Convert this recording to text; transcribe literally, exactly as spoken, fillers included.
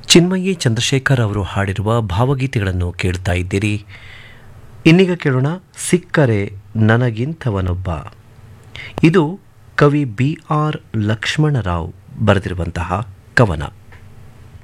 ಚಿನ್ಮಯಿ ಚಂದ್ರಶೇಖರ್ ಅವರು ಹಾಡಿರುವ ಭಾವಗೀತೆಗಳನ್ನು ಕೇಳ್ತಾ ಇದ್ದೀರಿ. ಇನ್ನೀಗ ಕೇಳೋಣ ಸಿಕ್ಕರೆ ನನಗಿಂಥವನೊಬ್ಬ. ಇದು ಕವಿ ಬಿ ಆರ್ ಲಕ್ಷ್ಮಣರಾವ್ ಬರೆದಿರುವಂತಹ ಕವನ.